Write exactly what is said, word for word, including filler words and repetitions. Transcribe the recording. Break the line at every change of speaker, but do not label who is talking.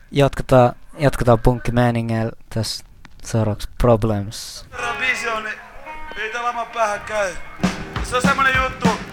Jatketaan, jatketaan punkkimeeningeillä tässä seuraavaksi Problems.
Visio, niin ei tää laman päähän käy. Se on semmonen juttu,